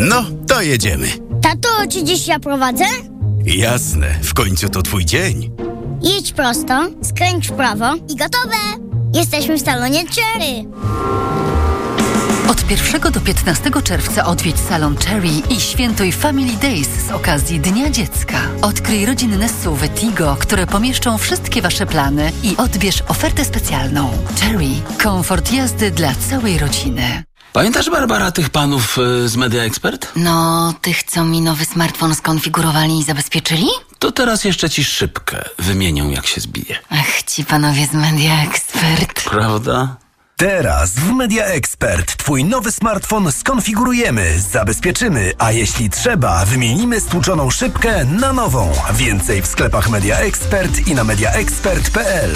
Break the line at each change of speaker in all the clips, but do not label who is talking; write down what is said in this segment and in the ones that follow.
No, to jedziemy.
Tato, czy dziś ja prowadzę?
Jasne, w końcu to twój dzień.
Jedź prosto, skręć w prawo i gotowe! Jesteśmy w salonie Cherry.
Od 1 do 15 czerwca odwiedź salon Cherry i świętuj Family Days z okazji Dnia Dziecka. Odkryj rodzinne SUV-y Tigo, które pomieszczą wszystkie Wasze plany i odbierz ofertę specjalną. Cherry. Komfort jazdy dla całej rodziny.
Pamiętasz, Barbara, tych panów z Media Expert?
No, tych, co mi nowy smartfon skonfigurowali i zabezpieczyli?
To teraz jeszcze ci szybkę wymienią, jak się zbije.
Ach, ci panowie z Media Expert.
Prawda?
Teraz w Media Expert twój nowy smartfon skonfigurujemy, zabezpieczymy, a jeśli trzeba, wymienimy stłuczoną szybkę na nową. Więcej w sklepach Media Expert i na mediaexpert.pl.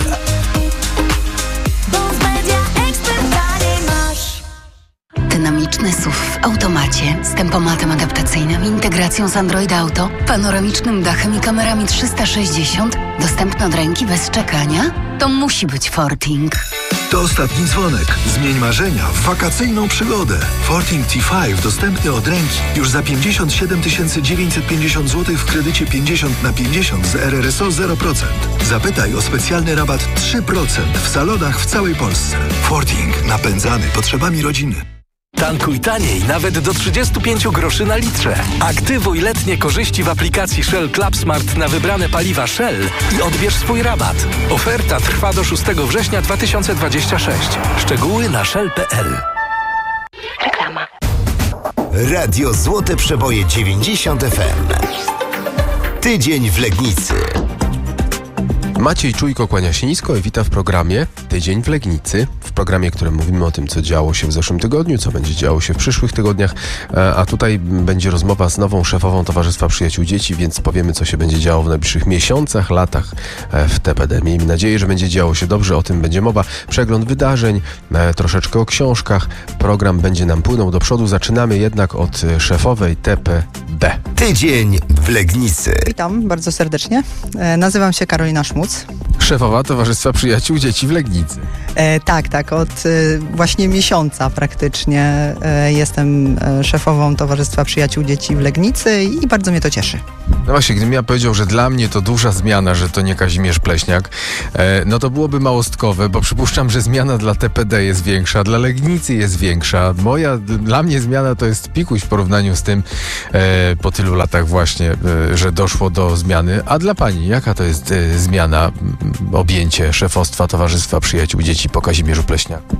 Dynamiczny SUV w automacie z tempomatem adaptacyjnym, integracją z Android Auto, panoramicznym dachem i kamerami 360, dostępny od ręki bez czekania? To musi być Forting.
To ostatni dzwonek. Zmień marzenia w wakacyjną przygodę. Forting T5 dostępny od ręki już za 57 950 zł w kredycie 50/50 z RRSO 0%. Zapytaj o specjalny rabat 3% w salonach w całej Polsce. Forting. Napędzany potrzebami rodziny.
Tankuj taniej, nawet do 35 groszy na litrze. Aktywuj letnie korzyści w aplikacji Shell Club Smart na wybrane paliwa Shell i odbierz swój rabat. Oferta trwa do 6 września 2026. Szczegóły na shell.pl.
Reklama.
Radio Złote Przeboje 90 FM. Tydzień w Legnicy.
Maciej Czujko kłania się nisko i wita w programie Tydzień w Legnicy. W programie, w którym mówimy o tym, co działo się w zeszłym tygodniu, co będzie działo się w przyszłych tygodniach, a tutaj będzie rozmowa z nową szefową Towarzystwa Przyjaciół Dzieci, więc powiemy, co się będzie działo w najbliższych miesiącach, latach w TPD. Miejmy nadzieję, że będzie działo się dobrze, o tym będzie mowa. Przegląd wydarzeń, troszeczkę o książkach. Program będzie nam płynął do przodu. Zaczynamy jednak od szefowej TPD.
Tydzień w Legnicy.
Witam bardzo serdecznie. Nazywam się Karolina Szmuc.
Szefowa Towarzystwa Przyjaciół Dzieci w Legnicy.
Tak. Od właśnie miesiąca praktycznie jestem szefową Towarzystwa Przyjaciół Dzieci w Legnicy i bardzo mnie to cieszy.
No właśnie, gdybym ja powiedział, że dla mnie to duża zmiana, że to nie Kazimierz Pleśniak, no to byłoby małostkowe, bo przypuszczam, że zmiana dla TPD jest większa, dla Legnicy jest większa. Dla mnie zmiana to jest pikuś w porównaniu z tym po tylu latach właśnie, że doszło do zmiany. A dla pani, jaka to jest zmiana, objęcie szefostwa Towarzystwa Przyjaciół Dzieci po Kazimierzu Pleśniaku?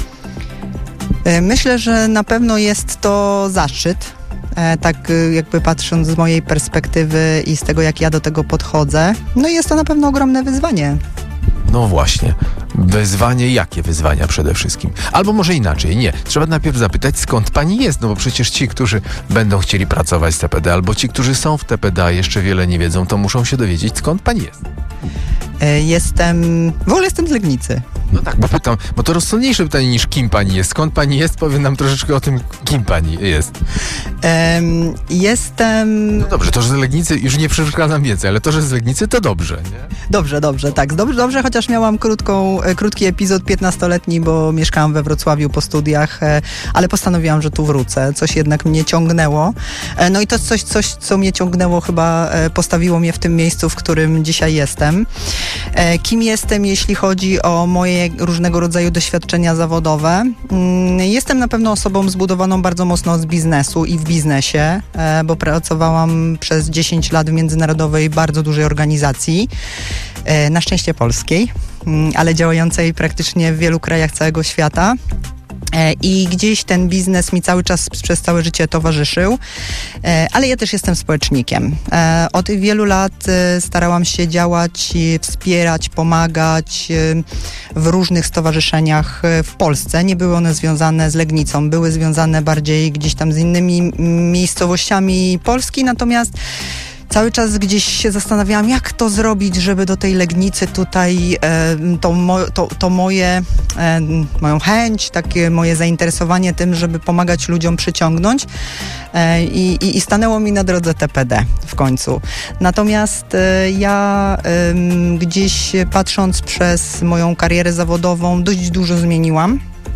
Myślę, że na pewno jest to zaszczyt. Tak jakby patrząc z mojej perspektywy i z tego, jak ja do tego podchodzę. No i jest to na pewno ogromne wyzwanie.
No właśnie. Wyzwanie, jakie wyzwania przede wszystkim? Albo może inaczej, nie. Trzeba najpierw zapytać, skąd pani jest, no bo przecież ci, którzy będą chcieli pracować z TPD, albo ci, którzy są w TPD, a jeszcze wiele nie wiedzą, to muszą się dowiedzieć, skąd pani jest.
W ogóle jestem z Legnicy.
No tak, bo pytam, bo to rozsądniejsze pytanie niż kim pani jest. Skąd pani jest? Powie nam troszeczkę o tym, kim pani jest.
Jestem...
No dobrze, to, że z Legnicy już nie przeszkadzam więcej, ale to, że z Legnicy to dobrze, nie?
Dobrze, tak. Dobrze, chociaż miałam krótki epizod 15-letni, bo mieszkałam we Wrocławiu po studiach, ale postanowiłam, że tu wrócę. Coś jednak mnie ciągnęło. No i to coś, co mnie ciągnęło, chyba postawiło mnie w tym miejscu, w którym dzisiaj jestem. Kim jestem, jeśli chodzi o moje różnego rodzaju doświadczenia zawodowe? Jestem na pewno osobą zbudowaną bardzo mocno z biznesu i w biznesie, bo pracowałam przez 10 lat w międzynarodowej, bardzo dużej organizacji, na szczęście polskiej, ale działającej praktycznie w wielu krajach całego świata. I gdzieś ten biznes mi cały czas przez całe życie towarzyszył, ale ja też jestem społecznikiem. Od wielu lat starałam się działać, wspierać, pomagać w różnych stowarzyszeniach w Polsce. Nie były one związane z Legnicą, były związane bardziej gdzieś tam z innymi miejscowościami Polski, natomiast cały czas gdzieś się zastanawiałam, jak to zrobić, żeby do tej Legnicy tutaj moją chęć, takie moje zainteresowanie tym, żeby pomagać ludziom przyciągnąć i stanęło mi na drodze TPD w końcu. Natomiast ja gdzieś patrząc przez moją karierę zawodową dość dużo zmieniłam.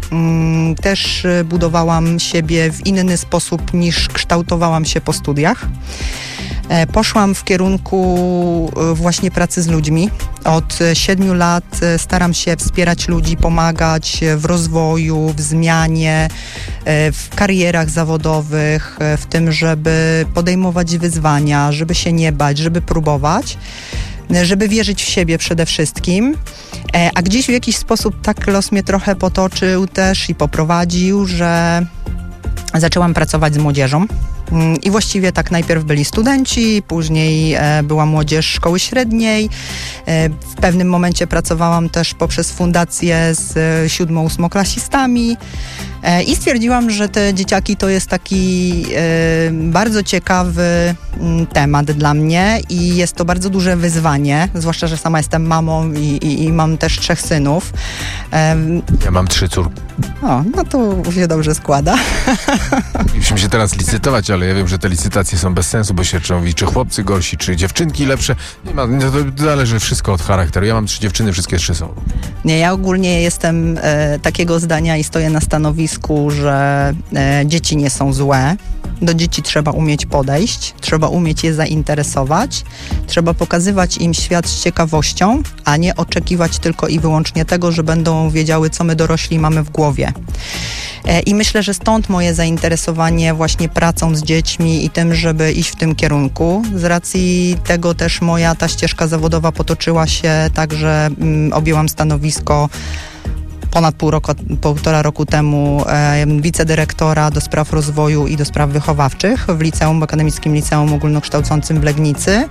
też budowałam siebie w inny sposób niż kształtowałam się po studiach. Poszłam w kierunku właśnie pracy z ludźmi. Od 7 lat staram się wspierać ludzi, pomagać w rozwoju, w zmianie, w karierach zawodowych, w tym, żeby podejmować wyzwania, żeby się nie bać, żeby próbować, żeby wierzyć w siebie przede wszystkim. A gdzieś w jakiś sposób tak los mnie trochę potoczył też i poprowadził, że zaczęłam pracować z młodzieżą. I właściwie tak najpierw byli studenci, później była młodzież szkoły średniej. W pewnym momencie pracowałam też poprzez fundację z 7-8-klasistami i stwierdziłam, że te dzieciaki to jest taki bardzo ciekawy temat dla mnie i jest to bardzo duże wyzwanie, zwłaszcza, że sama jestem mamą i mam też 3 synów.
Ja mam 3 córki.
O, no to się dobrze składa.
Musimy się teraz licytować, ale ja wiem, że te licytacje są bez sensu, bo się trzeba mówić, czy chłopcy gorsi, czy dziewczynki lepsze. Nie ma, to zależy wszystko od charakteru. Ja mam 3 dziewczyny, wszystkie 3 są.
Nie, ja ogólnie jestem takiego zdania i stoję na stanowisku, że dzieci nie są złe. Do dzieci trzeba umieć podejść, trzeba umieć je zainteresować, trzeba pokazywać im świat z ciekawością, a nie oczekiwać tylko i wyłącznie tego, że będą wiedziały, co my dorośli mamy w głowie. I myślę, że stąd moje zainteresowanie właśnie pracą z dziećmi i tym, żeby iść w tym kierunku. Z racji tego też moja ta ścieżka zawodowa potoczyła się tak, że objęłam stanowisko ponad 1,5 roku temu wicedyrektora do spraw rozwoju i do spraw wychowawczych w Akademickim Liceum Ogólnokształcącym w Legnicy.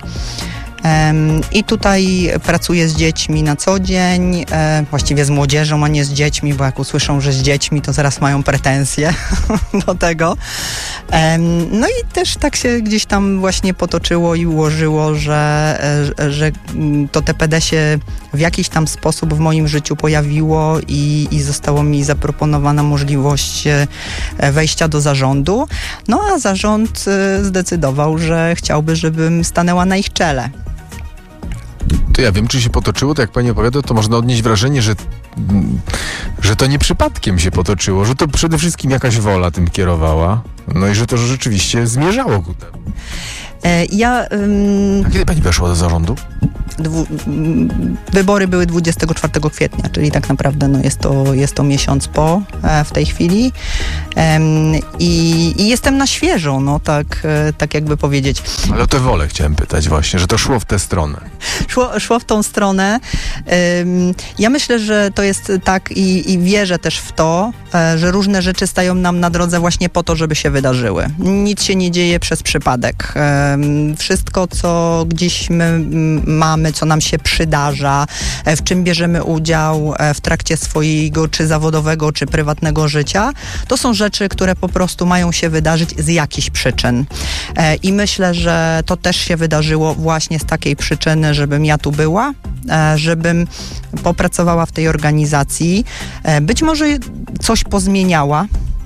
I tutaj pracuję z dziećmi na co dzień, właściwie z młodzieżą, a nie z dziećmi, bo jak usłyszą, że z dziećmi, to zaraz mają pretensje do tego. No i też tak się gdzieś tam właśnie potoczyło i ułożyło, że to TPD się w jakiś tam sposób w moim życiu pojawiło i zostało mi zaproponowana możliwość wejścia do zarządu. No a zarząd zdecydował, że chciałby, żebym stanęła na ich czele.
To ja wiem, czy się potoczyło, to jak pani opowiada, to można odnieść wrażenie, że to nie przypadkiem się potoczyło, że to przede wszystkim jakaś wola tym kierowała, no i że to rzeczywiście zmierzało ku temu. A kiedy pani weszła do zarządu?
Wybory były 24 kwietnia, czyli tak naprawdę no jest to miesiąc po w tej chwili. I jestem na świeżo, no tak jakby powiedzieć.
Ale o tę wolę chciałem pytać właśnie, że to szło w tę stronę.
Szło w tą stronę. Ja myślę, że to jest tak i wierzę też w to, że różne rzeczy stają nam na drodze właśnie po to, żeby się wydarzyły. Nic się nie dzieje przez przypadek. Wszystko, co gdzieś my mamy, co nam się przydarza, w czym bierzemy udział w trakcie swojego czy zawodowego, czy prywatnego życia, to są rzeczy, które po prostu mają się wydarzyć z jakichś przyczyn. I myślę, że to też się wydarzyło właśnie z takiej przyczyny, żebym ja tu była, żebym popracowała w tej organizacji, być może coś pozmieniała,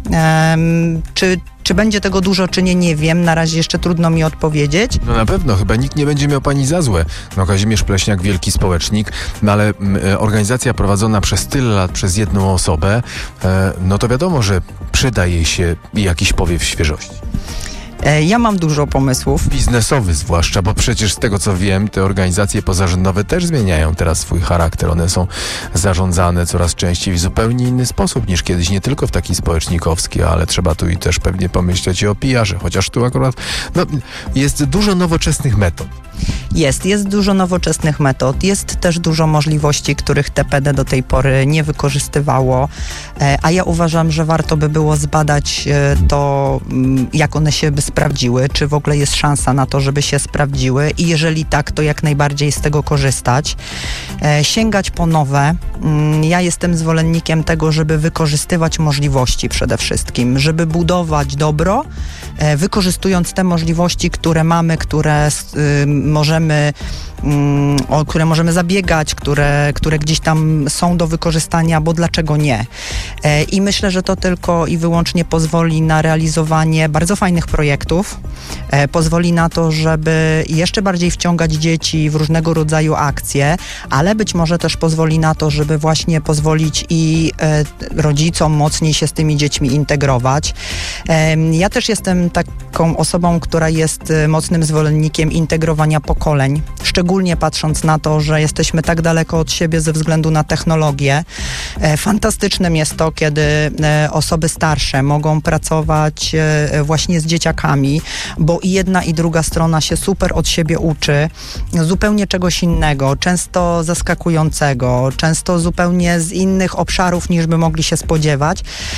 czy będzie tego dużo, czy nie wiem. Na razie jeszcze trudno mi odpowiedzieć.
No na pewno, chyba nikt nie będzie miał pani za złe. No Kazimierz Pleśniak, wielki społecznik, no ale organizacja prowadzona przez tyle lat przez jedną osobę, no to wiadomo, że przyda jej się jakiś powiew świeżości.
Ja mam dużo pomysłów.
Biznesowy zwłaszcza, bo przecież z tego co wiem, te organizacje pozarządowe też zmieniają teraz swój charakter. One są zarządzane coraz częściej w zupełnie inny sposób niż kiedyś, nie tylko w taki społecznikowski, ale trzeba tu i też pewnie pomyśleć i o PR-ze, chociaż tu akurat jest dużo nowoczesnych metod.
Jest dużo nowoczesnych metod, jest też dużo możliwości, których TPD do tej pory nie wykorzystywało, a ja uważam, że warto by było zbadać to, jak one się by sprawdziły, czy w ogóle jest szansa na to, żeby się sprawdziły i jeżeli tak, to jak najbardziej z tego korzystać, sięgać po nowe. Ja jestem zwolennikiem tego, żeby wykorzystywać możliwości przede wszystkim, żeby budować dobro, wykorzystując te możliwości, które mamy, które o które możemy zabiegać, które gdzieś tam są do wykorzystania, bo dlaczego nie? I myślę, że to tylko i wyłącznie pozwoli na realizowanie bardzo fajnych projektów, pozwoli na to, żeby jeszcze bardziej wciągać dzieci w różnego rodzaju akcje, ale być może też pozwoli na to, żeby właśnie pozwolić i rodzicom mocniej się z tymi dziećmi integrować. Ja też jestem taką osobą, która jest mocnym zwolennikiem integrowania pokoleń, szczególnie patrząc na to, że jesteśmy tak daleko od siebie ze względu na technologię. Fantastycznym jest to, kiedy osoby starsze mogą pracować właśnie z dzieciakami, bo i jedna i druga strona się super od siebie uczy, zupełnie czegoś innego, często zaskakującego, często zupełnie z innych obszarów niż by mogli się spodziewać.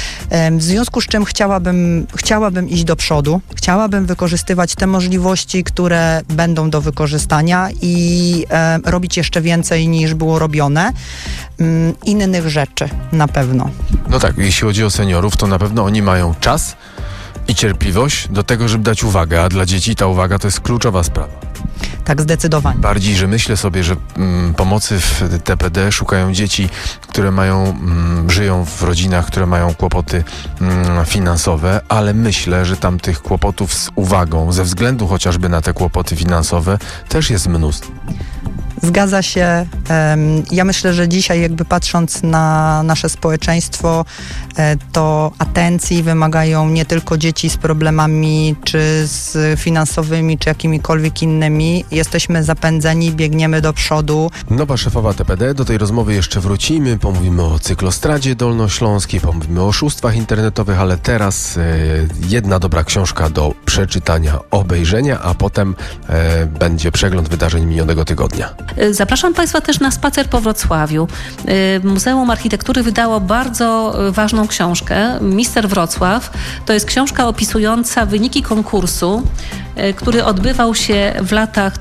W związku z czym chciałabym iść do przodu, chciałabym wykorzystywać te możliwości, które będą do wykorzystania i robić jeszcze więcej niż było robione. Innych rzeczy na pewno.
No tak, jeśli chodzi o seniorów, to na pewno oni mają czas i cierpliwość do tego, żeby dać uwagę, a dla dzieci ta uwaga to jest kluczowa sprawa.
Tak, zdecydowanie.
Bardziej, że myślę sobie, że pomocy w TPD szukają dzieci, które żyją w rodzinach, które mają kłopoty finansowe, ale myślę, że tam tych kłopotów z uwagą, ze względu chociażby na te kłopoty finansowe, też jest mnóstwo.
Zgadza się. Ja myślę, że dzisiaj jakby patrząc na nasze społeczeństwo, to atencji wymagają nie tylko dzieci z problemami, czy z finansowymi, czy jakimikolwiek innymi. Jesteśmy zapędzeni, biegniemy do przodu.
Nowa szefowa TPD, do tej rozmowy jeszcze wrócimy. Pomówimy o cyklostradzie dolnośląskiej, pomówimy o oszustwach internetowych, ale teraz jedna dobra książka do przeczytania, obejrzenia, a potem będzie przegląd wydarzeń minionego tygodnia.
Zapraszam Państwa też na spacer po Wrocławiu. Muzeum Architektury wydało bardzo ważną książkę, Mister Wrocław. To jest książka opisująca wyniki konkursu, który odbywał się w latach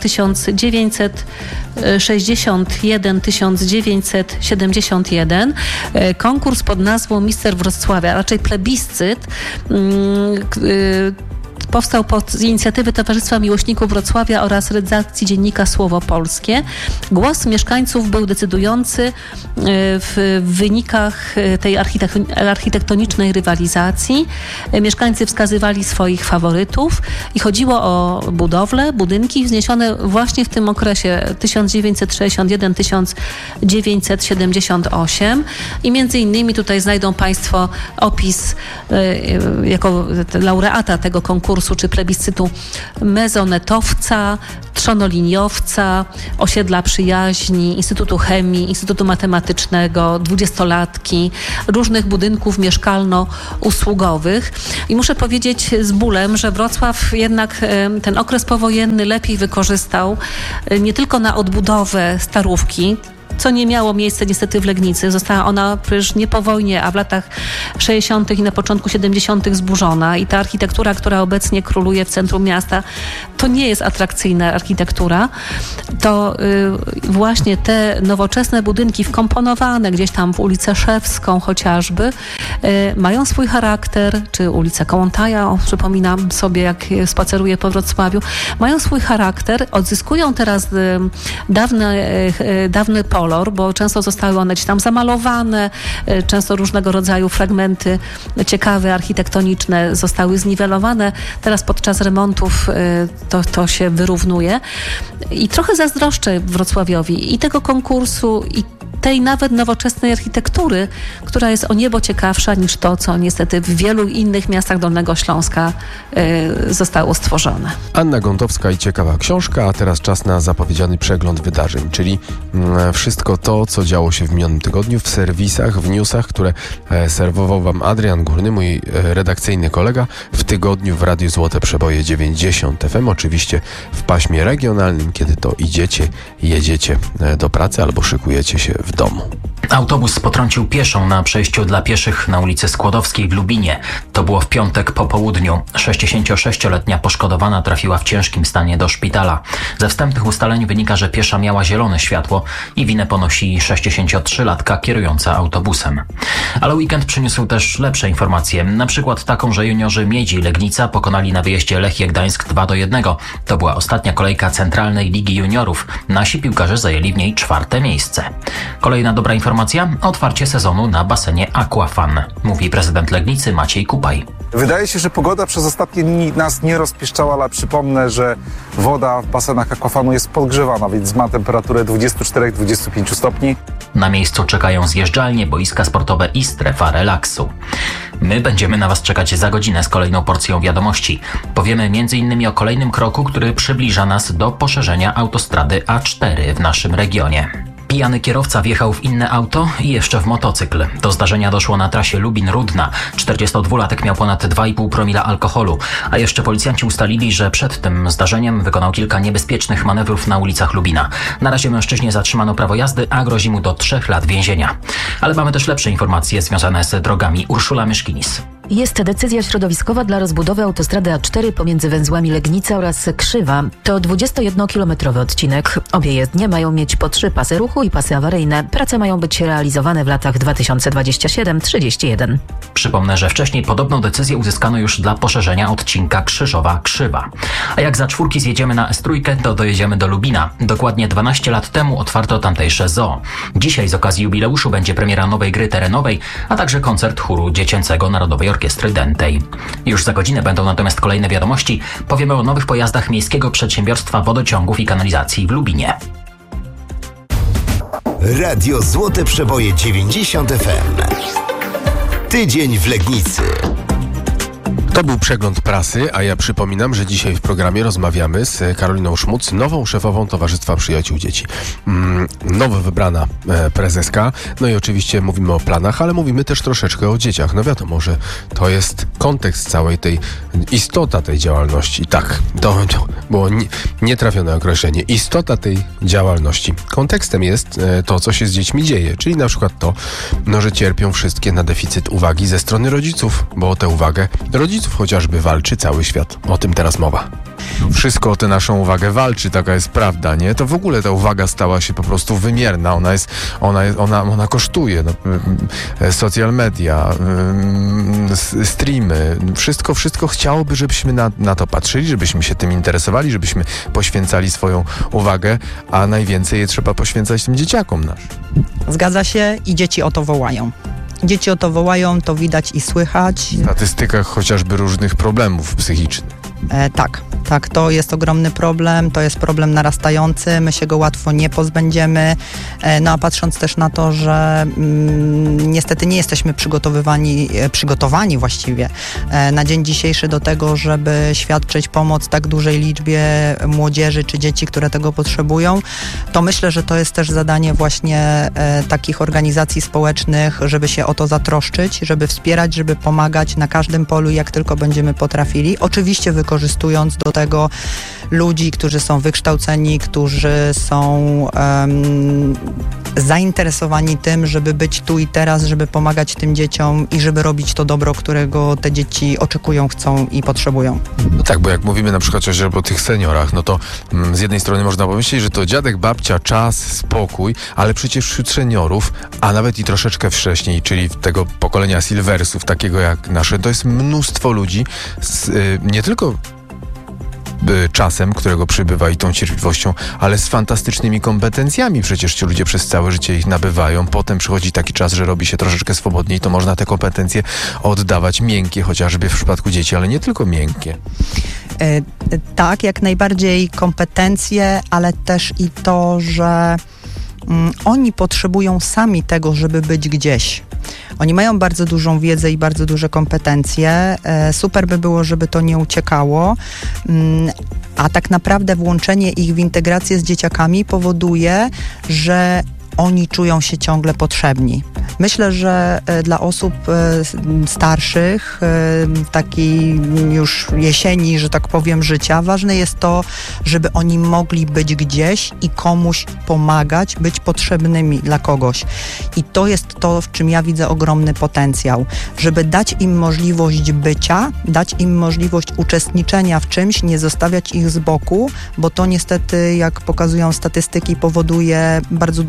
1961-1971. Konkurs pod nazwą Mister Wrocławia, raczej plebiscyt, powstał z inicjatywy Towarzystwa Miłośników Wrocławia oraz redakcji dziennika Słowo Polskie. Głos mieszkańców był decydujący w wynikach tej architektonicznej rywalizacji. Mieszkańcy wskazywali swoich faworytów i chodziło o budowle, budynki wzniesione właśnie w tym okresie 1961-1978 i między innymi tutaj znajdą Państwo opis jako laureata tego konkursu czy plebiscytu mezonetowca, trzonoliniowca, osiedla przyjaźni, Instytutu Chemii, Instytutu Matematycznego, 20-latki, różnych budynków mieszkalno-usługowych. I muszę powiedzieć z bólem, że Wrocław jednak ten okres powojenny lepiej wykorzystał nie tylko na odbudowę Starówki, co nie miało miejsca niestety w Legnicy. Została ona przecież nie po wojnie, a w latach 60. i na początku 70. zburzona i ta architektura, która obecnie króluje w centrum miasta, to nie jest atrakcyjna architektura. To właśnie te nowoczesne budynki wkomponowane gdzieś tam w ulicę Szewską chociażby mają swój charakter, czy ulicę Kołątaja, przypominam sobie, jak spaceruję po Wrocławiu, mają swój charakter, odzyskują teraz dawny kolor, bo często zostały one gdzieś tam zamalowane, często różnego rodzaju fragmenty ciekawe, architektoniczne zostały zniwelowane. Teraz podczas remontów to się wyrównuje. I trochę zazdroszczę Wrocławiowi i tego konkursu, i tej nawet nowoczesnej architektury, która jest o niebo ciekawsza niż to, co niestety w wielu innych miastach Dolnego Śląska zostało stworzone.
Anna Gątowska i ciekawa książka, a teraz czas na zapowiedziany przegląd wydarzeń, czyli wszystko to, co działo się w minionym tygodniu w serwisach, w newsach, które serwował Wam Adrian Górny, mój redakcyjny kolega, w tygodniu w Radiu Złote Przeboje 90 FM, oczywiście w paśmie regionalnym, kiedy to jedziecie do pracy albo szykujecie się w w domu.
Autobus potrącił pieszą na przejściu dla pieszych na ulicy Skłodowskiej w Lubinie. To było w piątek po południu. 66-letnia poszkodowana trafiła w ciężkim stanie do szpitala. Ze wstępnych ustaleń wynika, że piesza miała zielone światło i winę ponosi 63-latka kierująca autobusem. Ale weekend przyniósł też lepsze informacje. Na przykład taką, że juniorzy Miedzi Legnica pokonali na wyjeździe Lechię Gdańsk 2-1. To była ostatnia kolejka Centralnej Ligi Juniorów. Nasi piłkarze zajęli w niej 4. miejsce. Kolejna dobra informacja. Otwarcie sezonu na basenie Aquafan, mówi prezydent Legnicy Maciej Kupaj.
Wydaje się, że pogoda przez ostatnie dni nas nie rozpieszczała, ale przypomnę, że woda w basenach Aquafanu jest podgrzewana, więc ma temperaturę 24-25 stopni.
Na miejscu czekają zjeżdżalnie, boiska sportowe i strefa relaksu. My będziemy na Was czekać za godzinę z kolejną porcją wiadomości. Powiemy m.in. o kolejnym kroku, który przybliża nas do poszerzenia autostrady A4 w naszym regionie. Pijany kierowca wjechał w inne auto i jeszcze w motocykl. Do zdarzenia doszło na trasie Lubin-Rudna. 42-latek miał ponad 2,5 promila alkoholu. A jeszcze policjanci ustalili, że przed tym zdarzeniem wykonał kilka niebezpiecznych manewrów na ulicach Lubina. Na razie mężczyźnie zatrzymano prawo jazdy, a grozi mu do 3 lat więzienia. Ale mamy też lepsze informacje związane z drogami. Urszula Myszkinis.
Jest decyzja środowiskowa dla rozbudowy autostrady A4 pomiędzy węzłami Legnica oraz Krzywa. To 21-kilometrowy odcinek. Obie jezdnie mają mieć po 3 pasy ruchu i pasy awaryjne. Prace mają być realizowane w latach 2027-31.
Przypomnę, że wcześniej podobną decyzję uzyskano już dla poszerzenia odcinka Krzyżowa-Krzywa. A jak za 4 zjedziemy na S3, to dojedziemy do Lubina. Dokładnie 12 lat temu otwarto tamtejsze zoo. Dzisiaj z okazji jubileuszu będzie premiera nowej gry terenowej, a także koncert chóru dziecięcego Narodowej Orkiestry Dętej. Już za godzinę będą natomiast kolejne wiadomości. Powiemy o nowych pojazdach Miejskiego Przedsiębiorstwa Wodociągów i Kanalizacji w Lubinie.
Radio Złote Przeboje 90 FM. Tydzień w Legnicy.
To był przegląd prasy, a ja przypominam, że dzisiaj w programie rozmawiamy z Karoliną Szmuc, nową szefową Towarzystwa Przyjaciół Dzieci. Nowo wybrana prezeska. No i oczywiście mówimy o planach, ale mówimy też troszeczkę o dzieciach. No wiadomo, że to jest kontekst całej tej, istota tej działalności. Tak, to było nietrafione określenie. Istota tej działalności. Kontekstem jest to, co się z dziećmi dzieje, czyli na przykład to, że cierpią wszystkie na deficyt uwagi ze strony rodziców, bo o tę uwagę rodziców chociażby walczy cały świat. O tym teraz mowa.
Wszystko o tę naszą uwagę walczy, taka jest prawda, nie? To w ogóle ta uwaga stała się po prostu wymierna. Ona kosztuje. No, social media, streamy, wszystko chciałoby, żebyśmy na to patrzyli, żebyśmy się tym interesowali, żebyśmy poświęcali swoją uwagę, a najwięcej je trzeba poświęcać tym dzieciakom naszym.
Zgadza się i dzieci o to wołają. Dzieci o to wołają, to widać i słychać.
W statystykach chociażby różnych problemów psychicznych.
Tak, to jest ogromny problem, to jest problem narastający, my się go łatwo nie pozbędziemy, no a patrząc też na to, że niestety nie jesteśmy przygotowani właściwie na dzień dzisiejszy do tego, żeby świadczyć pomoc tak dużej liczbie młodzieży czy dzieci, które tego potrzebują, to myślę, że to jest też zadanie właśnie takich organizacji społecznych, żeby się o to zatroszczyć, żeby wspierać, żeby pomagać na każdym polu, jak tylko będziemy potrafili. Oczywiście wykorzystując do tego ludzi, którzy są wykształceni, którzy są zainteresowani tym, żeby być tu i teraz, żeby pomagać tym dzieciom i żeby robić to dobro, którego te dzieci oczekują, chcą i potrzebują.
No tak, bo jak mówimy na przykład chociażby o tych seniorach, no to z jednej strony można pomyśleć, że to dziadek, babcia, czas, spokój, ale przecież wśród seniorów, a nawet i troszeczkę wcześniej, czyli tego pokolenia silversów, takiego jak nasze, to jest mnóstwo ludzi nie tylko czasem, którego przybywa i tą cierpliwością, ale z fantastycznymi kompetencjami. Przecież ci ludzie przez całe życie ich nabywają. Potem przychodzi taki czas, że robi się troszeczkę swobodniej, to można te kompetencje oddawać miękkie, chociażby w przypadku dzieci, ale nie tylko miękkie.
Tak, jak najbardziej kompetencje, ale też i to, że oni potrzebują sami tego, żeby być gdzieś. Oni mają bardzo dużą wiedzę i bardzo duże kompetencje. Super by było, żeby to nie uciekało. A tak naprawdę włączenie ich w integrację z dzieciakami powoduje, że oni czują się ciągle potrzebni. Myślę, że dla osób starszych, takiej już jesieni, że tak powiem, życia, ważne jest to, żeby oni mogli być gdzieś i komuś pomagać, być potrzebnymi dla kogoś. I to jest to, w czym ja widzę ogromny potencjał, żeby dać im możliwość bycia, dać im możliwość uczestniczenia w czymś, nie zostawiać ich z boku, bo to niestety, jak pokazują statystyki, powoduje bardzo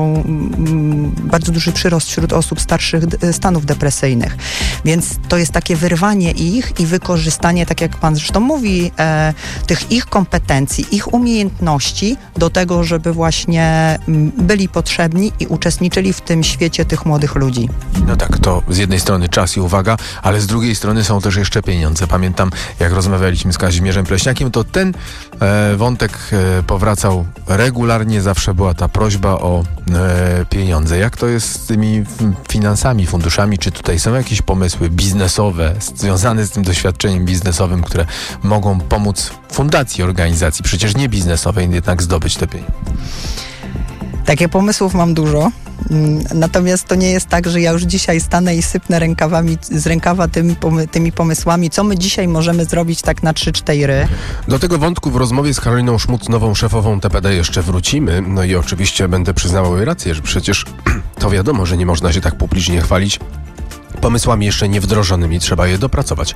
duży przyrost wśród osób starszych stanów depresyjnych. Więc to jest takie wyrwanie ich i wykorzystanie, tak jak pan zresztą mówi, tych ich kompetencji, ich umiejętności do tego, żeby właśnie byli potrzebni i uczestniczyli w tym świecie tych młodych ludzi.
No tak, to z jednej strony czas i uwaga, ale z drugiej strony są też jeszcze pieniądze. Pamiętam, jak rozmawialiśmy z Kazimierzem Pleśniakiem, to ten wątek powracał regularnie, zawsze była ta prośba o pieniądze. Jak to jest z tymi finansami, funduszami? Czy tutaj są jakieś pomysły biznesowe związane z tym doświadczeniem biznesowym, które mogą pomóc fundacji, organizacji, przecież nie biznesowej, jednak zdobyć te pieniądze?
Takie pomysłów mam dużo. Natomiast to nie jest tak, że ja już dzisiaj stanę i sypnę z rękawa tymi pomysłami, co my dzisiaj możemy zrobić tak na 3-4.
Do tego wątku w rozmowie z Karoliną Szmuc, nową szefową TPD, jeszcze wrócimy. No i oczywiście będę przyznawał jej rację, że przecież to wiadomo, że nie można się tak publicznie chwalić pomysłami jeszcze niewdrożonymi, trzeba je dopracować.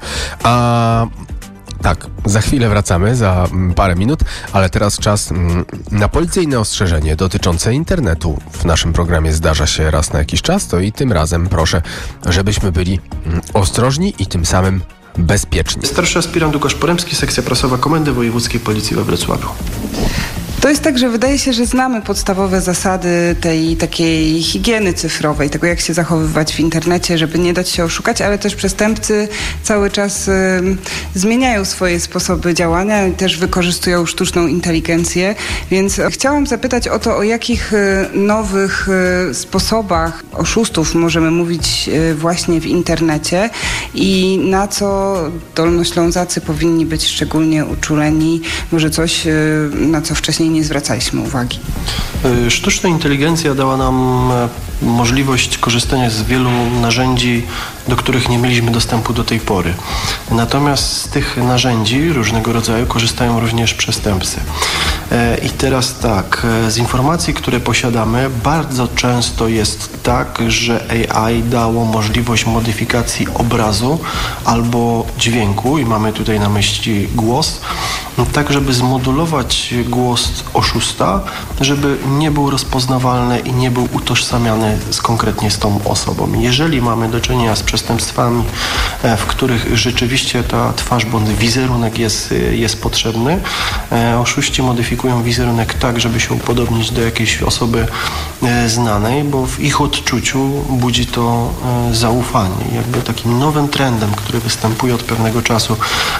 Tak, za chwilę wracamy, za parę minut, ale teraz czas na policyjne ostrzeżenie dotyczące internetu. W naszym programie zdarza się raz na jakiś czas, to i tym razem proszę, żebyśmy byli ostrożni i tym samym bezpieczni.
Starszy aspirant Łukasz Poremski, sekcja prasowa Komendy Wojewódzkiej Policji we Wrocławiu.
To jest tak, że wydaje się, że znamy podstawowe zasady tej takiej higieny cyfrowej, tego jak się zachowywać w internecie, żeby nie dać się oszukać, ale też przestępcy cały czas zmieniają swoje sposoby działania i też wykorzystują sztuczną inteligencję, więc chciałam zapytać o to, o jakich nowych sposobach oszustów możemy mówić właśnie w internecie i na co dolnoślązacy powinni być szczególnie uczuleni, może coś, na co wcześniej nie zwracaliśmy uwagi.
Sztuczna inteligencja dała nam możliwość korzystania z wielu narzędzi, do których nie mieliśmy dostępu do tej pory. Natomiast z tych narzędzi różnego rodzaju korzystają również przestępcy. I teraz tak, z informacji, które posiadamy, bardzo często jest tak, że AI dało możliwość modyfikacji obrazu albo dźwięku, i mamy tutaj na myśli głos, tak żeby zmodulować głos oszusta, żeby nie był rozpoznawalny i nie był utożsamiany konkretnie z tą osobą. Jeżeli mamy do czynienia z przestępstwami, w których rzeczywiście ta twarz bądź wizerunek jest potrzebny, oszuści modyfikują wizerunek tak, żeby się upodobnić do jakiejś osoby znanej, bo w ich odczuciu budzi to zaufanie. Jakby takim nowym trendem, który występuje od pewnego czasu,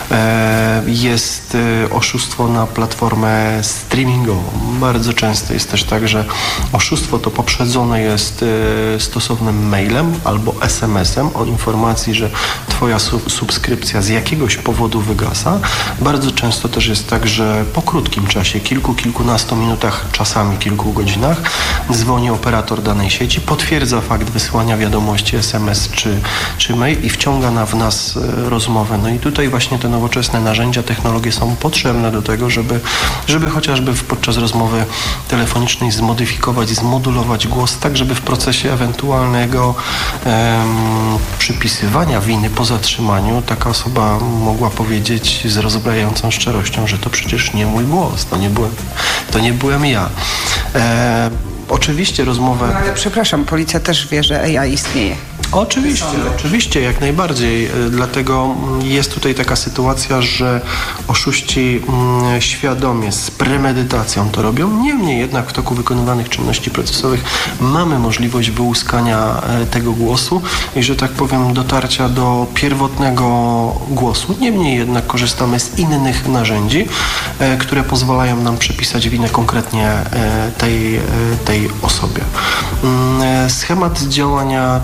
jest oszustwo na platformę streamingową. Bardzo często jest też tak, że oszustwo to poprzedzone jest stosownym mailem albo SMS-em o informacji, że twoja subskrypcja z jakiegoś powodu wygasa. Bardzo często też jest tak, że po krótkim czasie, kilkunastu minutach, czasami kilku godzinach, dzwoni operator danej sieci, potwierdza fakt wysłania wiadomości SMS czy mail i wciąga w nas rozmowę. No i tutaj właśnie te nowoczesne narzędzia, technologie są potrzebne do tego, żeby chociażby podczas rozmowy telefonicznej zmodyfikować, zmodulować głos tak, żeby w procesie ewentualnego przypisywania winy po zatrzymaniu taka osoba mogła powiedzieć z rozbrajającą szczerością, że to przecież nie mój głos, to nie byłem ja. Oczywiście rozmowę...
No ale przepraszam, policja też wie, że AI istnieje.
Oczywiście, jak najbardziej. Dlatego jest tutaj taka sytuacja, że oszuści świadomie, z premedytacją to robią. Niemniej jednak w toku wykonywanych czynności procesowych mamy możliwość wyłuskania tego głosu i, że tak powiem, dotarcia do pierwotnego głosu. Niemniej jednak korzystamy z innych narzędzi, które pozwalają nam przypisać winę konkretnie tej osobie. Schemat działania tego oszustwa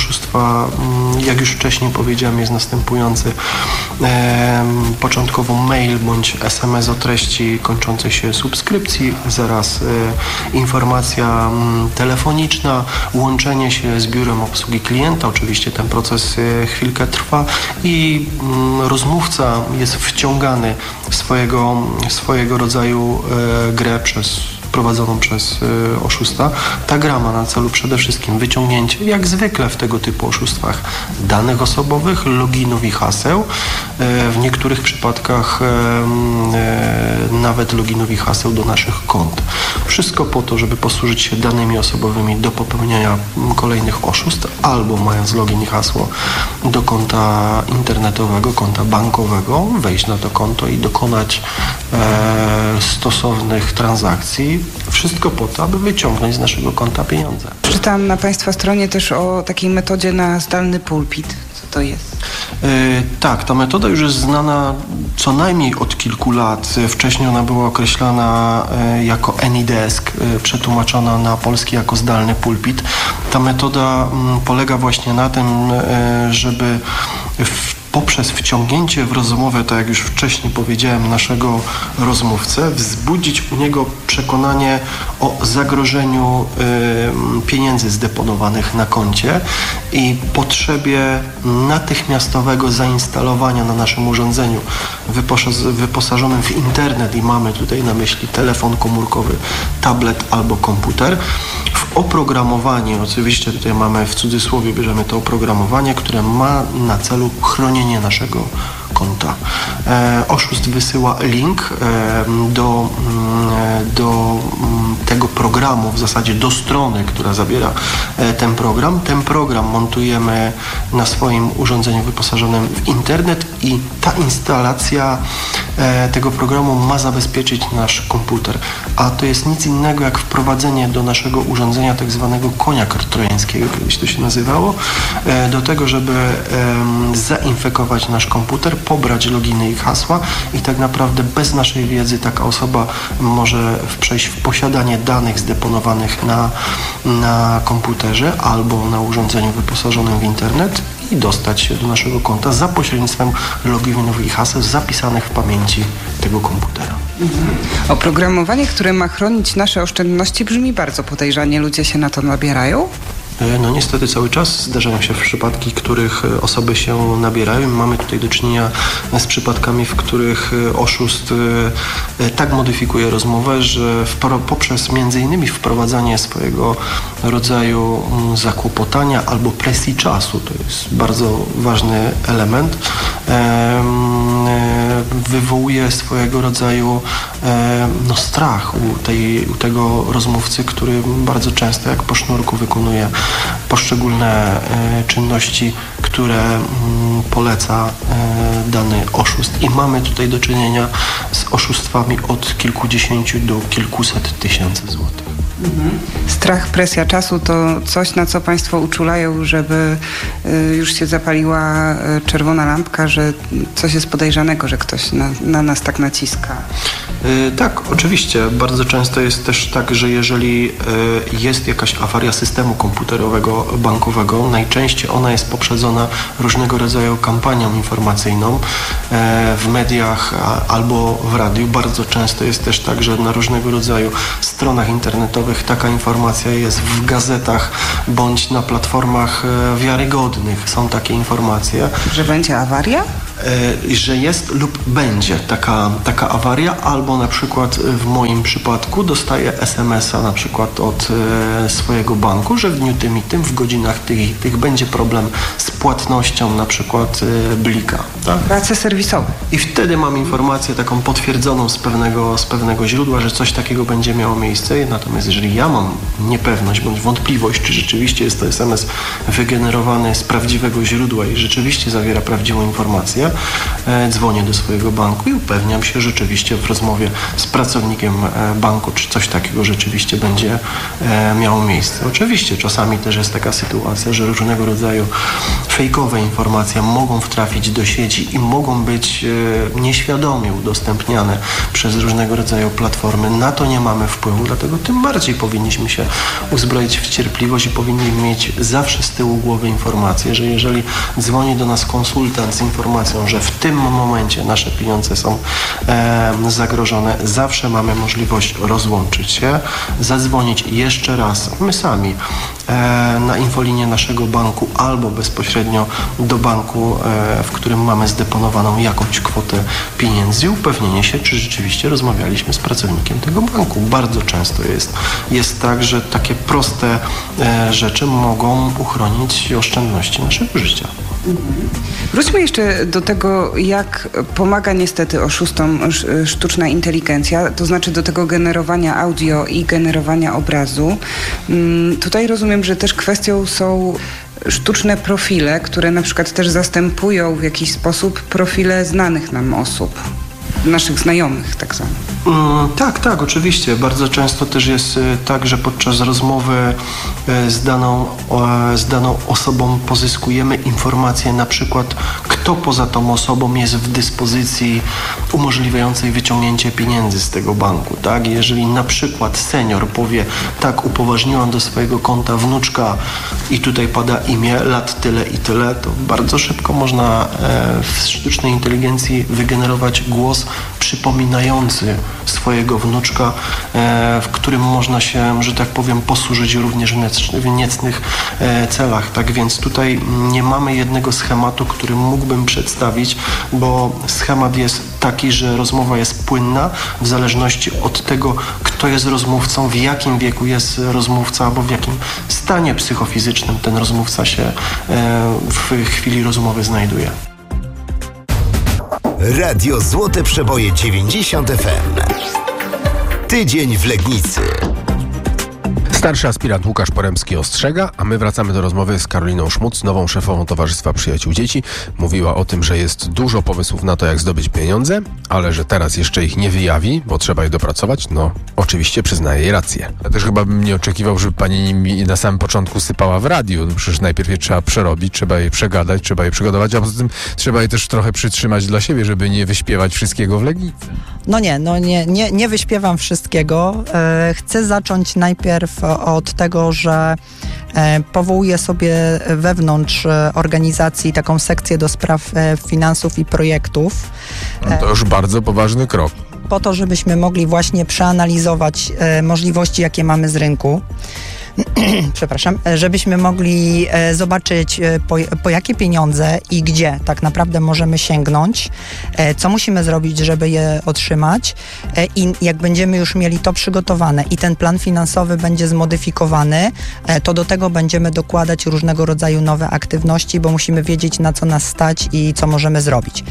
oszustwa, jak już wcześniej powiedziałem, jest następujący. Początkowo mail bądź SMS o treści kończącej się subskrypcji, zaraz informacja telefoniczna, łączenie się z biurem obsługi klienta. Oczywiście ten proces chwilkę trwa i rozmówca jest wciągany w swojego rodzaju grę prowadzoną przez oszusta. Ta gra ma na celu przede wszystkim wyciągnięcie, jak zwykle w tego typu oszustwach, danych osobowych, loginów i haseł. W niektórych przypadkach nawet loginów i haseł do naszych kont. Wszystko po to, żeby posłużyć się danymi osobowymi do popełniania kolejnych oszustw, albo mając login i hasło do konta internetowego, konta bankowego, wejść na to konto i dokonać stosownych transakcji. Wszystko po to, aby wyciągnąć z naszego konta pieniądze.
Czytam na Państwa stronie też o takiej metodzie na zdalny pulpit. Co to jest?
Tak, ta metoda już jest znana co najmniej od kilku lat. Wcześniej ona była określana jako AnyDesk, przetłumaczona na polski jako zdalny pulpit. Ta metoda polega właśnie na tym, żeby poprzez wciągnięcie w rozmowę, tak jak już wcześniej powiedziałem, naszego rozmówcę, wzbudzić u niego przekonanie o zagrożeniu pieniędzy zdeponowanych na koncie i potrzebie natychmiastowego zainstalowania na naszym urządzeniu wyposażonym w internet, i mamy tutaj na myśli telefon komórkowy, tablet albo komputer, w oprogramowanie, oczywiście tutaj mamy w cudzysłowie, bierzemy to oprogramowanie, które ma na celu chronienie naszego konta. Oszust wysyła link do tego programu, w zasadzie do strony, która zawiera ten program. Ten program montujemy na swoim urządzeniu wyposażonym w internet i ta instalacja tego programu ma zabezpieczyć nasz komputer. A to jest nic innego jak wprowadzenie do naszego urządzenia tak zwanego konia trojańskiego, kiedyś to się nazywało, do tego, żeby zainfekować nasz komputer, pobrać loginy i hasła i tak naprawdę bez naszej wiedzy taka osoba może przejść w posiadanie danych zdeponowanych na komputerze albo na urządzeniu wyposażonym w internet i dostać się do naszego konta za pośrednictwem loginów i haseł zapisanych w pamięci tego komputera.
Oprogramowanie, które ma chronić nasze oszczędności, brzmi bardzo podejrzanie. Ludzie się na to nabierają?
No niestety cały czas zdarzają się przypadki, których osoby się nabierają. Mamy tutaj do czynienia z przypadkami, w których oszust tak modyfikuje rozmowę, że poprzez między innymi wprowadzanie swojego rodzaju zakłopotania albo presji czasu, to jest bardzo ważny element, wywołuje swojego rodzaju strach u tego rozmówcy, który bardzo często jak po sznurku wykonuje poszczególne czynności, które poleca dany oszust. I mamy tutaj do czynienia z oszustwami od kilkudziesięciu do kilkuset tysięcy złotych.
Strach, presja czasu to coś, na co Państwo uczulają, żeby już się zapaliła czerwona lampka, że coś jest podejrzanego, że ktoś na nas tak naciska.
Tak, oczywiście. Bardzo często jest też tak, że jeżeli jest jakaś awaria systemu komputerowego, bankowego, najczęściej ona jest poprzedzona różnego rodzaju kampanią informacyjną w mediach albo w radiu. Bardzo często jest też tak, że na różnego rodzaju stronach internetowych taka informacja jest, w gazetach bądź na platformach wiarygodnych są takie informacje.
Że będzie awaria?
Że jest lub będzie taka awaria, albo na przykład w moim przypadku dostaję SMS-a na przykład od swojego banku, że w dniu tym i tym, w godzinach tych i tych będzie problem z płatnością na przykład blika. Tak?
Prace serwisowe.
I wtedy mam informację taką potwierdzoną z pewnego źródła, że coś takiego będzie miało miejsce. Natomiast jeżeli ja mam niepewność bądź wątpliwość, czy rzeczywiście jest to SMS wygenerowany z prawdziwego źródła i rzeczywiście zawiera prawdziwą informację, dzwonię do swojego banku i upewniam się rzeczywiście w rozmowie z pracownikiem banku, czy coś takiego rzeczywiście będzie miało miejsce. Oczywiście czasami też jest taka sytuacja, że różnego rodzaju fejkowe informacje mogą wtrafić do sieci i mogą być nieświadomie udostępniane przez różnego rodzaju platformy. Na to nie mamy wpływu, dlatego tym bardziej bardziej powinniśmy się uzbroić w cierpliwość i powinniśmy mieć zawsze z tyłu głowy informację, że jeżeli dzwoni do nas konsultant z informacją, że w tym momencie nasze pieniądze są zagrożone, zawsze mamy możliwość rozłączyć się, zadzwonić jeszcze raz, my sami, na infolinię naszego banku albo bezpośrednio do banku, w którym mamy zdeponowaną jakąś kwotę pieniędzy i upewnienie się, czy rzeczywiście rozmawialiśmy z pracownikiem tego banku. Bardzo często jest tak, że takie proste rzeczy mogą uchronić oszczędności naszego życia.
Wróćmy jeszcze do tego, jak pomaga niestety oszustom sztuczna inteligencja, to znaczy do tego generowania audio i generowania obrazu. Tutaj rozumiem, że też kwestią są sztuczne profile, które na przykład też zastępują w jakiś sposób profile znanych nam osób. Naszych znajomych tak samo.
Tak, oczywiście. Bardzo często też jest tak, że podczas rozmowy z daną osobą pozyskujemy informacje, na przykład kto poza tą osobą jest w dyspozycji umożliwiającej wyciągnięcie pieniędzy z tego banku. Tak? Jeżeli na przykład senior powie, tak, upoważniłam do swojego konta wnuczka i tutaj pada imię, lat tyle i tyle, to bardzo szybko można w sztucznej inteligencji wygenerować głos przypominający swojego wnuczka, w którym można się, że tak powiem, posłużyć również w niecnych celach. Tak więc tutaj nie mamy jednego schematu, który mógłbym przedstawić, bo schemat jest taki, że rozmowa jest płynna w zależności od tego, kto jest rozmówcą, w jakim wieku jest rozmówca, albo w jakim stanie psychofizycznym ten rozmówca się w chwili rozmowy znajduje.
Radio Złote Przeboje 90 FM. Tydzień w Legnicy.
Starszy aspirant Łukasz Poremski ostrzega, a my wracamy do rozmowy z Karoliną Szmuc, nową szefową Towarzystwa Przyjaciół Dzieci. Mówiła o tym, że jest dużo pomysłów na to, jak zdobyć pieniądze, ale że teraz jeszcze ich nie wyjawi, bo trzeba je dopracować. No, oczywiście przyznaje jej rację. Ja też chyba bym nie oczekiwał, żeby pani mi na samym początku sypała w radiu. No przecież najpierw je trzeba przerobić, trzeba je przegadać, trzeba je przygotować, a poza tym trzeba je też trochę przytrzymać dla siebie, żeby nie wyśpiewać wszystkiego w Legnicy.
Nie wyśpiewam wszystkiego. Chcę zacząć najpierw od tego, że powołuję sobie wewnątrz organizacji taką sekcję do spraw finansów i projektów.
No to już bardzo poważny krok.
Po to, żebyśmy mogli właśnie przeanalizować możliwości, jakie mamy z rynku. Przepraszam, żebyśmy mogli zobaczyć po jakie pieniądze i gdzie tak naprawdę możemy sięgnąć, co musimy zrobić, żeby je otrzymać i jak będziemy już mieli to przygotowane i ten plan finansowy będzie zmodyfikowany, to do tego będziemy dokładać różnego rodzaju nowe aktywności, bo musimy wiedzieć, na co nas stać i co możemy zrobić.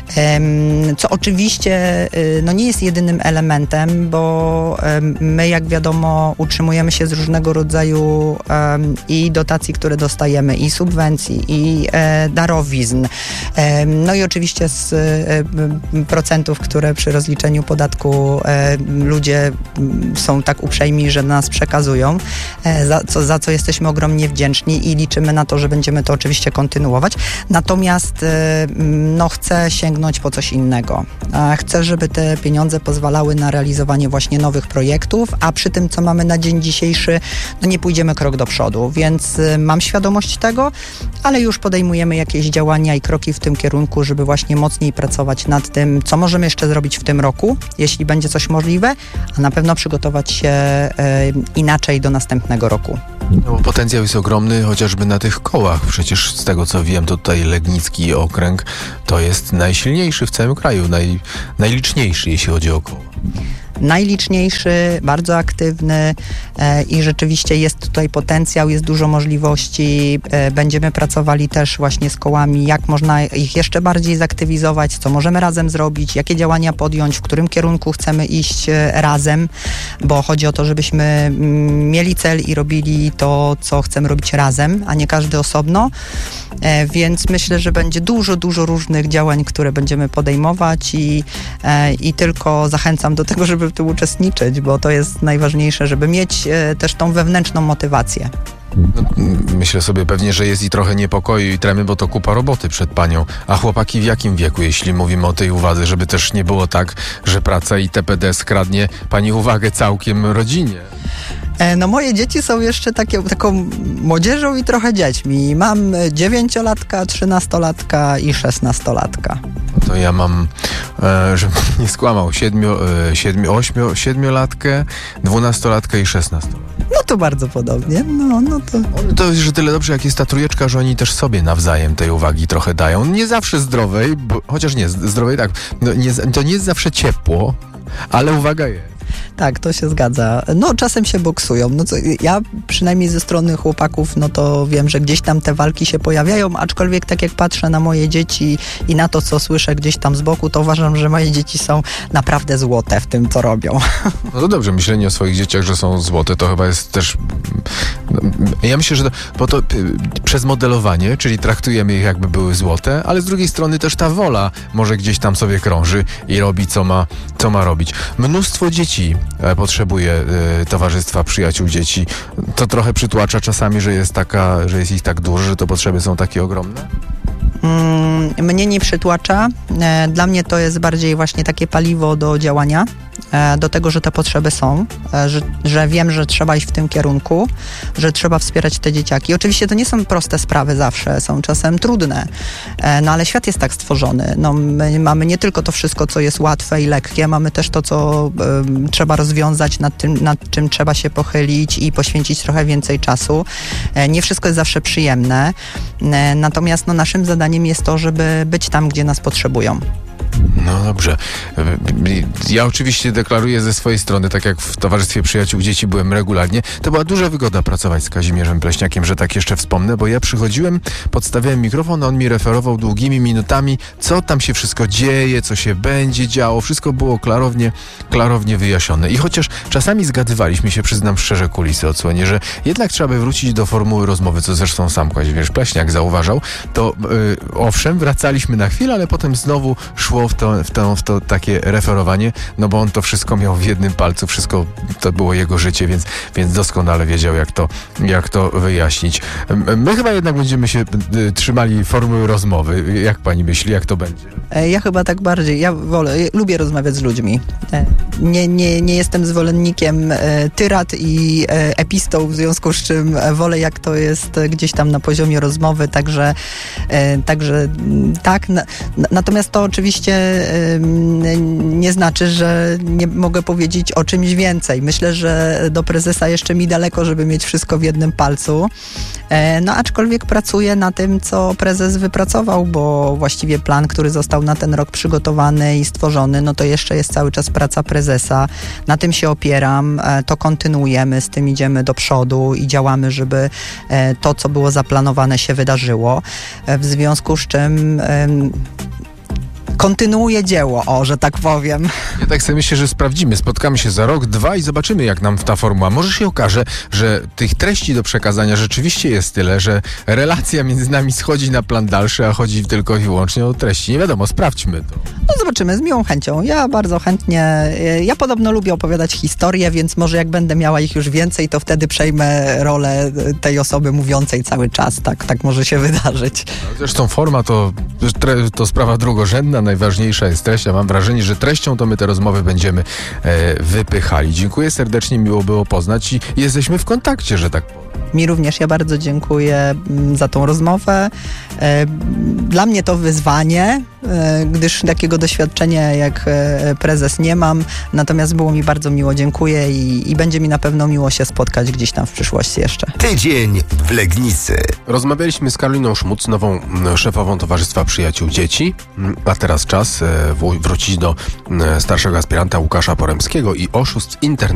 Co oczywiście nie jest jedynym elementem, bo my, jak wiadomo, utrzymujemy się z różnego rodzaju i dotacji, które dostajemy, i subwencji, i darowizn. No i oczywiście z procentów, które przy rozliczeniu podatku ludzie są tak uprzejmi, że nas przekazują, za co jesteśmy ogromnie wdzięczni i liczymy na to, że będziemy to oczywiście kontynuować. Natomiast chcę sięgnąć po coś innego. Chcę, żeby te pieniądze pozwalały na realizowanie właśnie nowych projektów, a przy tym, co mamy na dzień dzisiejszy, nie pójdziemy krok do przodu, więc mam świadomość tego, ale już podejmujemy jakieś działania i kroki w tym kierunku, żeby właśnie mocniej pracować nad tym, co możemy jeszcze zrobić w tym roku, jeśli będzie coś możliwe, a na pewno przygotować się inaczej do następnego roku.
No, bo potencjał jest ogromny, chociażby na tych kołach. Przecież z tego, co wiem, to tutaj Legnicki okręg to jest najsilniejszy w całym kraju, najliczniejszy, jeśli chodzi o koło.
Najliczniejszy, bardzo aktywny i rzeczywiście jest tutaj potencjał, jest dużo możliwości. Będziemy pracowali też właśnie z kołami, jak można ich jeszcze bardziej zaktywizować, co możemy razem zrobić, jakie działania podjąć, w którym kierunku chcemy iść razem, bo chodzi o to, żebyśmy mieli cel i robili to, co chcemy robić razem, a nie każdy osobno. Więc myślę, że będzie dużo różnych działań, które będziemy podejmować i tylko zachęcam do tego, żeby w tym uczestniczyć, bo to jest najważniejsze, żeby mieć też tą wewnętrzną motywację.
Myślę sobie pewnie, że jest i trochę niepokoju i tremy, bo to kupa roboty przed panią. A chłopaki w jakim wieku, jeśli mówimy o tej uwadze, żeby też nie było tak, że praca i TPD skradnie pani uwagę całkiem rodzinie?
No moje dzieci są jeszcze taką młodzieżą i trochę dziećmi. Mam 9-latka, 13-latka i 16-latka.
To ja mam, żebym nie skłamał, 7-latkę, 12-latkę i 16-latkę.
No to bardzo podobnie. No to...
To jest że tyle dobrze, jak jest ta trójeczka, że oni też sobie nawzajem tej uwagi trochę dają. Nie zawsze zdrowej, chociaż nie, zdrowej tak, to nie jest zawsze ciepło, ale uwaga jest.
Tak, to się zgadza. No czasem się boksują. No, ja przynajmniej ze strony chłopaków, no to wiem, że gdzieś tam te walki się pojawiają, aczkolwiek tak jak patrzę na moje dzieci i na to, co słyszę gdzieś tam z boku, to uważam, że moje dzieci są naprawdę złote w tym, co robią.
No to dobrze, myślenie o swoich dzieciach, że są złote, to chyba jest też... Ja myślę, że bo to przez modelowanie, czyli traktujemy ich jakby były złote, ale z drugiej strony też ta wola może gdzieś tam sobie krąży i robi, co ma robić. Mnóstwo dzieci potrzebuje towarzystwa, przyjaciół, dzieci. To trochę przytłacza czasami, że jest ich tak dużo, że te potrzeby są takie ogromne?
Mnie nie przytłacza. Dla mnie to jest bardziej właśnie takie paliwo do działania, do tego, że te potrzeby są, że wiem, że trzeba iść w tym kierunku, że trzeba wspierać te dzieciaki. Oczywiście to nie są proste sprawy zawsze, są czasem trudne, no ale świat jest tak stworzony. No, my mamy nie tylko to wszystko, co jest łatwe i lekkie, mamy też to, co trzeba rozwiązać, nad czym trzeba się pochylić i poświęcić trochę więcej czasu. Nie wszystko jest zawsze przyjemne, natomiast no, naszym zadaniem jest to, żeby być tam, gdzie nas potrzebują.
No dobrze. Ja oczywiście deklaruję ze swojej strony, tak jak w Towarzystwie Przyjaciół Dzieci byłem regularnie, to była duża wygoda pracować z Kazimierzem Pleśniakiem, że tak jeszcze wspomnę, bo ja przychodziłem, podstawiałem mikrofon, on mi referował długimi minutami, co tam się wszystko dzieje, co się będzie działo, wszystko było klarownie wyjaśnione. I chociaż czasami zgadywaliśmy się, przyznam szczerze, kulisy odsłonie, że jednak trzeba by wrócić do formuły rozmowy, co zresztą sam Kazimierz Pleśniak zauważał, to owszem, wracaliśmy na chwilę, ale potem znowu szło w to takie referowanie, no bo on to wszystko miał w jednym palcu, wszystko to było jego życie, więc doskonale wiedział, jak to wyjaśnić. My chyba jednak będziemy się trzymali formuły rozmowy. Jak pani myśli, jak to będzie?
Ja chyba tak bardziej. Ja lubię rozmawiać z ludźmi. Nie jestem zwolennikiem tyrad i epistoł, w związku z czym wolę, jak to jest gdzieś tam na poziomie rozmowy, także tak. Natomiast to oczywiście nie znaczy, że nie mogę powiedzieć o czymś więcej. Myślę, że do prezesa jeszcze mi daleko, żeby mieć wszystko w jednym palcu. No aczkolwiek pracuję na tym, co prezes wypracował, bo właściwie plan, który został na ten rok przygotowany i stworzony, no to jeszcze jest cały czas praca prezesa. Na tym się opieram, to kontynuujemy, z tym idziemy do przodu i działamy, żeby to, co było zaplanowane, się wydarzyło. W związku z czym kontynuuje dzieło, że tak powiem.
Ja tak sobie myślę, że sprawdzimy. Spotkamy się za rok, 2 i zobaczymy, jak nam ta formuła. Może się okaże, że tych treści do przekazania rzeczywiście jest tyle, że relacja między nami schodzi na plan dalszy, a chodzi tylko i wyłącznie o treści. Nie wiadomo, sprawdźmy to.
No zobaczymy, z miłą chęcią. Ja bardzo chętnie, ja podobno lubię opowiadać historie, więc może jak będę miała ich już więcej, to wtedy przejmę rolę tej osoby mówiącej cały czas. Tak może się wydarzyć.
Zresztą forma to sprawa drugorzędna. Najważniejsza jest treść, a mam wrażenie, że treścią to my te rozmowy będziemy wypychali. Dziękuję serdecznie, miło było poznać i jesteśmy w kontakcie, że tak powiem.
Mi również, ja bardzo dziękuję za tą rozmowę. Dla mnie to wyzwanie, gdyż takiego doświadczenia jak prezes nie mam, natomiast było mi bardzo miło, dziękuję i będzie mi na pewno miło się spotkać gdzieś tam w przyszłości jeszcze.
Tydzień w Legnicy.
Rozmawialiśmy z Karoliną Szmuc, nową szefową Towarzystwa Przyjaciół Dzieci, a teraz czas wrócić do starszego aspiranta Łukasza Poremskiego i oszustw internetowych.